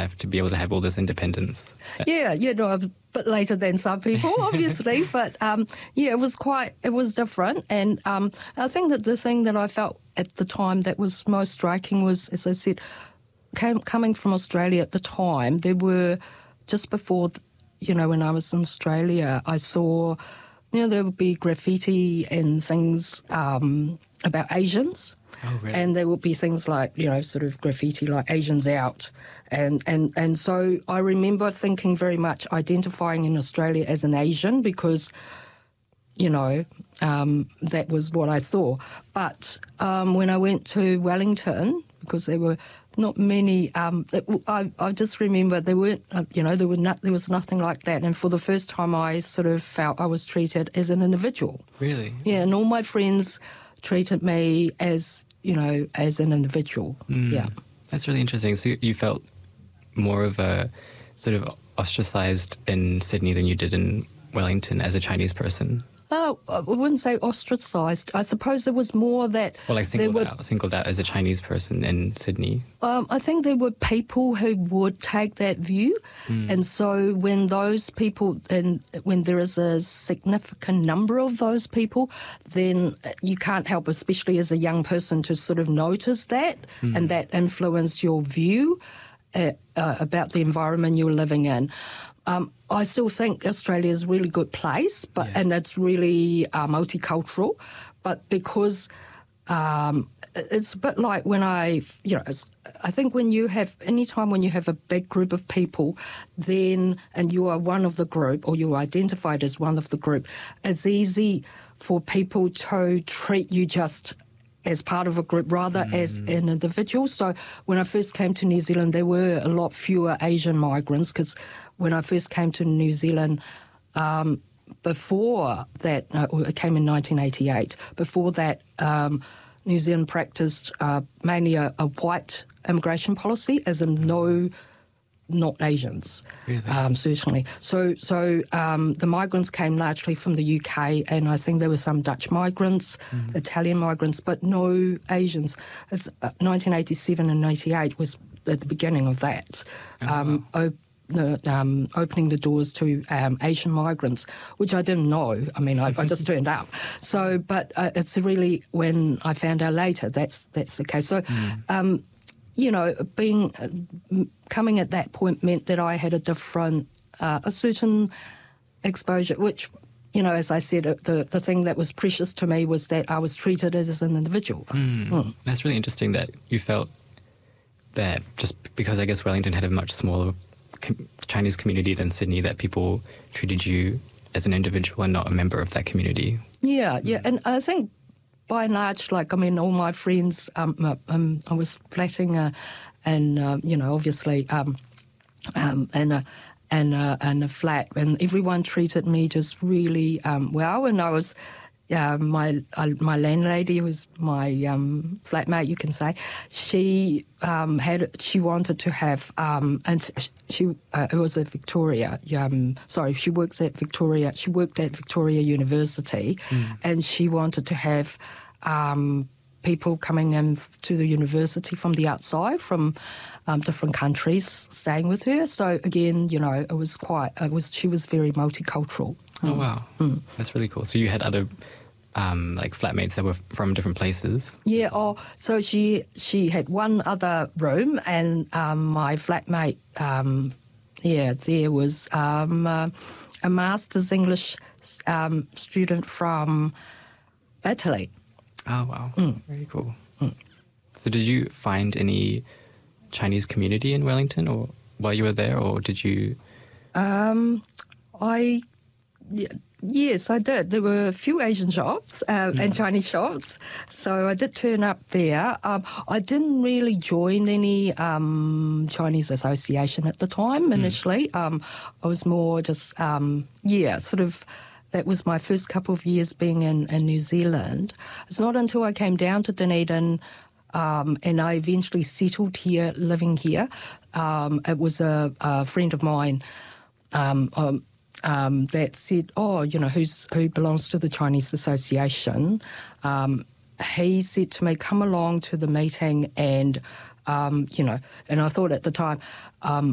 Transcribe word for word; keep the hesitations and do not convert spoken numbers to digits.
life to be able to have all this independence. Yeah, yeah, no, a bit later than some people, obviously, but um, yeah, it was quite, it was different. And um, I think that the thing that I felt at the time that was most striking was, as I said, came, coming from Australia at the time, there were, just before, you know, when I was in Australia, I saw, you know, there would be graffiti and things um, about Asians. Oh, really? And there would be things like, you know, sort of graffiti like Asians out. And, and, and so I remember thinking very much identifying in Australia as an Asian because, you know, um, that was what I saw. But um, when I went to Wellington, because there were not many, um, it, I, I just remember there weren't, uh, you know, there, were not, there was nothing like that. And for the first time I sort of felt I was treated as an individual. Really? Yeah, and all my friends treated me as, you know, as an individual. Mm, yeah. That's really interesting. So you felt more of a sort of ostracized in Sydney than you did in Wellington as a Chinese person? Oh, I wouldn't say ostracised. I suppose there was more that... Or like singled, were, out, singled out as a Chinese person in Sydney? Um, I think there were people who would take that view. Mm. And so when those people, and when there is a significant number of those people, then you can't help, especially as a young person, to sort of notice that mm. and that influenced your view uh, uh, about the environment you're living in. Um, I still think Australia is a really good place, but yeah. and it's really uh, multicultural. But because um, it's a bit like when I, you know, I think when you have, any time when you have a big group of people, then, and you are one of the group, or you're identified as one of the group, it's easy for people to treat you just as part of a group rather mm. as an individual. So when I first came to New Zealand, there were a lot fewer Asian migrants because when I first came to New Zealand, um, before that, uh, it came in nineteen eighty-eight, before that, um, New Zealand practiced uh, mainly a, a white immigration policy, as in no, not Asians, really? um, certainly. So so um, the migrants came largely from the U K, and I think there were some Dutch migrants, mm. Italian migrants, but no Asians. It's uh, nineteen eighty-seven and eighty-eight was at the beginning of that. Oh, um, wow. op- the, um, opening the doors to um, Asian migrants, which I didn't know. I mean, I, I just turned up. So, but uh, it's really when I found out later that's that's the case. So, mm. um, you know, being uh, coming at that point meant that I had a different, uh, a certain exposure, which, you know, as I said, the the thing that was precious to me was that I was treated as an individual. Mm. Mm. That's really interesting that you felt that just because I guess Wellington had a much smaller Chinese community than Sydney, that people treated you as an individual and not a member of that community. Yeah, yeah, and I think by and large, like, I mean, all my friends, um, um, I was flatting, uh, and, uh, you know, obviously, um, um, and, uh, and, uh, and a flat, and everyone treated me just really um, well, and I was... Uh, my uh, my landlady, who was my um, flatmate, you can say, she um, had she wanted to have um, and she uh, it was at Victoria. Um, sorry, she works at Victoria. She worked at Victoria University, mm. and she wanted to have um, people coming in to the university from the outside, from um, different countries, staying with her. So again, you know, it was quite. It was she was very multicultural. Oh, wow. Mm. That's really cool. So you had other, um, like, flatmates that were from different places? Yeah, oh, so she she had one other room, and um, my flatmate, um, yeah, there was um, uh, a master's English um, student from Italy. Oh, wow. Mm. Very cool. Mm. So did you find any Chinese community in Wellington or while you were there, or did you... Um, I... Yeah, yes, I did. There were a few Asian shops um, yeah. and Chinese shops, so I did turn up there. Um, I didn't really join any um, Chinese association at the time initially. Mm. Um, I was more just, um, yeah, sort of, that was my first couple of years being in, in New Zealand. It's not until I came down to Dunedin um, and I eventually settled here, living here. Um, it was a, a friend of mine um, um Um, that said, oh, you know, who's who belongs to the Chinese Association. Um, he said to me, come along to the meeting and, um, you know, and I thought at the time, um,